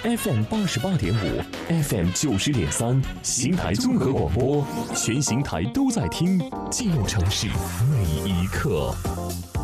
FM 88.5 ，FM 90.3，邢台综合广播，全邢台都在听，记录城市每一刻。